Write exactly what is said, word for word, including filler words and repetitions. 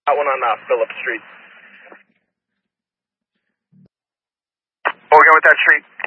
Got one on uh, Phillips Street. What we got with that street?